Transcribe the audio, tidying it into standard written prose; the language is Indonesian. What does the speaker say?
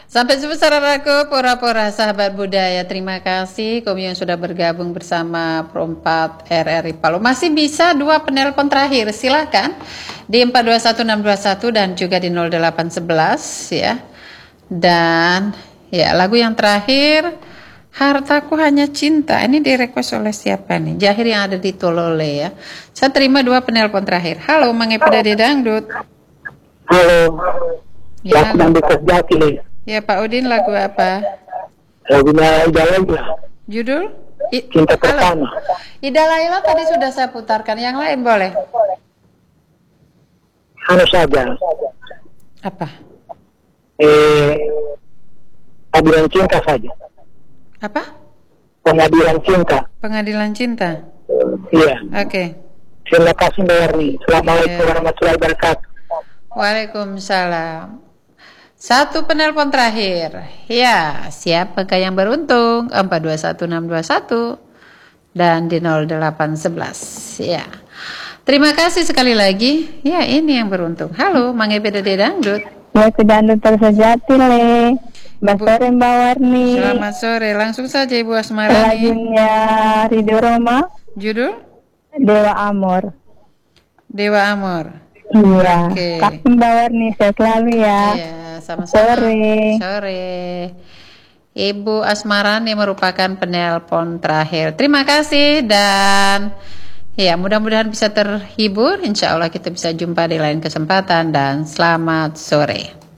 Sampai jumpa saudaraku, pura-pura sahabat budaya. Terima kasih kaum yang sudah bergabung bersama Pro4 RRI Palu. Masih bisa 2 penelpon terakhir, silakan di 421621 dan juga di 0811 ya. Dan ya, lagu yang terakhir Hartaku Hanya Cinta. Ini direquest oleh siapa nih? Jahir yang ada di Tolole ya. Saya terima 2 penelpon terakhir. Halo, Mangepeda di Dangdut. Halo. Ya, Lagu Dangdut Sejati. ya Pak Udin, lagu apa? Lagunya Ida Laila. Judul? Cinta Pertama. Ida Laila tadi sudah saya putarkan. Yang lain boleh? Anu saja. Apa? Pengadilan Cinta saja. Apa? Pengadilan Cinta. Pengadilan Cinta. Iya. Oke. Terima kasih Mbak Erni. Assalamualaikum warahmatullahi wabarakatuh. Waalaikumsalam. 1 penelpon terakhir. Ya, siapakah yang beruntung? 421621 dan di 0811. Ya. Terima kasih sekali lagi. Ya, ini yang beruntung. Halo, Mangepeda di Dangdut. Ya, ke Dangdut Tersejati le. Mbak sore Mbak Warni. Selamat sore. Langsung saja Ibu Asmarani. Lagunya Ridho Roma. Judul? Dewa Amor. Dewa Amor. Iya. Oke. Kasih Mbak Warni, sehat selalu ya. Iya, sama-sama. Sore. Sore. Ibu Asmarani merupakan penelpon terakhir. Terima kasih dan ya, mudah-mudahan bisa terhibur. Insya Allah kita bisa jumpa di lain kesempatan dan selamat sore.